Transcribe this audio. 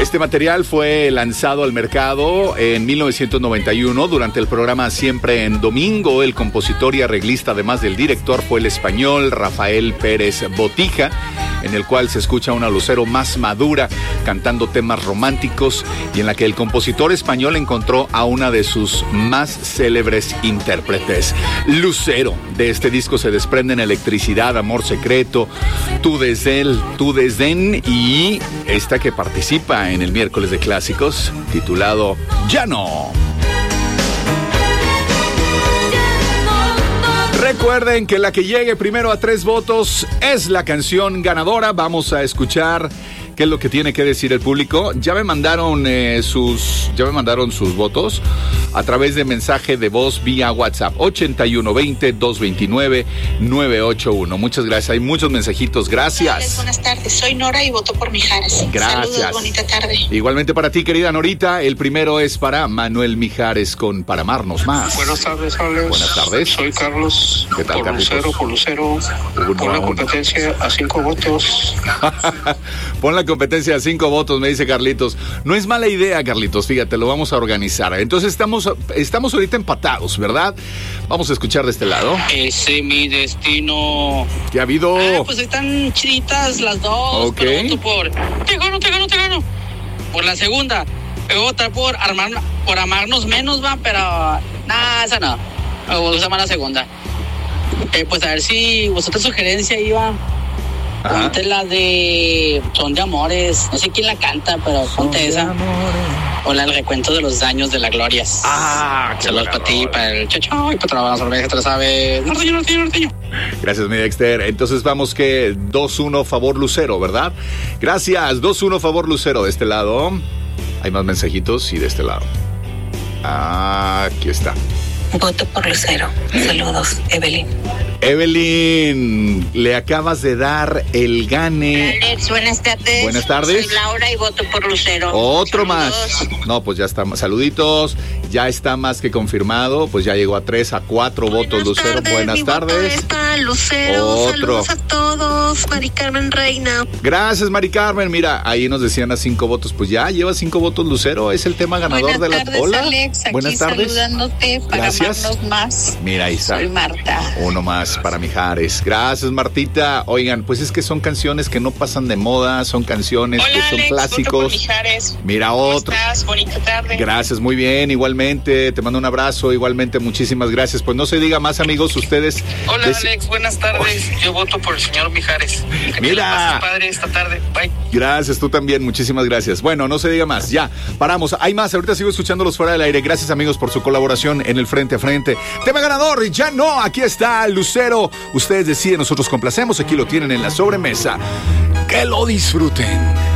Este material fue lanzado al mercado en 1991 durante el programa Siempre en Domingo. El compositor y arreglista, además del director, fue el español Rafael Pérez Botija, en el cual se escucha una Lucero más madura cantando temas románticos y en la que el compositor español encontró a una de sus más célebres intérpretes. Lucero. De este disco se desprenden Electricidad, Amor Secreto, Tu Desdén y esta que participa en el miércoles de clásicos, titulado Ya No. Recuerden que la que llegue primero a 3 votos es la canción ganadora. Vamos a escuchar qué es lo que tiene que decir el público. Ya me mandaron sus votos a través de mensaje de voz vía WhatsApp 8120-229-981. Muchas gracias, hay muchos mensajitos, gracias. Buenas tardes, soy Nora y voto por Mijares. Gracias. Saludos, bonita tarde. Igualmente para ti, querida Norita. El primero es para Manuel Mijares con Para Amarnos Más. Buenas tardes, Alex. Buenas tardes. Soy Carlos. ¿Qué tal, Carlitos? Por Lucero. Pon la competencia a 5 votos. Pon la competencia a 5 votos, me dice Carlitos. No es mala idea, Carlitos, fíjate, lo vamos a organizar. Entonces estamos ahorita empatados, ¿verdad? Vamos a escuchar de este lado. Ese mi destino. ¿Qué ha habido? Pues están chiditas las dos. Ok. Pero voto por... Te gano. Por la segunda. Voy a votar por Amarnos Menos, va, pero... Nah, esa no. Me gusta más la segunda. Pues a ver si vosotros sugerencia iba... Ponte la de Son de Amores. No sé quién la canta, pero ponte esa. O la del Recuento de los Daños de la Gloria. Saludos para ti, para el Chacho y para toda la cerveza, te lo sabes. Norteño. Gracias, mi Dexter. Entonces vamos que 2-1 favor Lucero, ¿verdad? Gracias, 2-1 favor Lucero. De este lado hay más mensajitos y de este lado. Aquí está. Voto por Lucero. Saludos, Evelyn. Evelyn, le acabas de dar el gane. Alex, buenas tardes. Buenas tardes. Soy Laura y voto por Lucero. Otro Saludos. más. No, pues ya está. Saluditos. Ya está más que confirmado. Pues ya llegó a 3, a 4 votos Lucero. Buenas tardes. Lucero. Otro. Saludos a todos. Mari Carmen Reina. Gracias, Mari Carmen. Mira, ahí nos decían a 5 votos. Pues ya lleva 5 votos Lucero. Es el tema ganador buenas de la tardes, ola. Alex, aquí buenas tardes. Saludándote para Gracias. Amarnos Más. Mira, ahí está. Soy Marta. Uno más para Mijares. Gracias, Martita. Oigan, pues es que son canciones que no pasan de moda, son canciones Hola, que son Alex, clásicos. voto por Mijares. Mira ¿Cómo otro. estás? Bonita tarde. Gracias, muy bien, igualmente, te mando un abrazo, igualmente, muchísimas gracias. Pues no se diga más, amigos, ustedes. Hola, Alex, buenas tardes. Yo voto por el señor Mijares. Que Mira. te la pases padre esta tarde. Bye. Gracias, tú también, muchísimas gracias. Bueno, no se diga más, ya, paramos. Hay más, ahorita sigo escuchándolos fuera del aire. Gracias, amigos, por su colaboración en el Frente a Frente. Tema ganador, ya no, aquí está Lucero. Ustedes deciden, nosotros complacemos, aquí lo tienen en la sobremesa. Que lo disfruten.